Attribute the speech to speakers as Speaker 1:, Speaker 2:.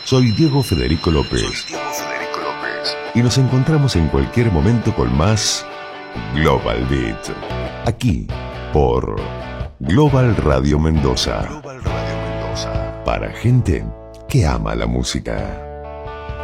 Speaker 1: Soy Diego Federico López. Y nos encontramos en cualquier momento con más Global Beat. Aquí, por Global Radio Mendoza. Para gente que ama la música.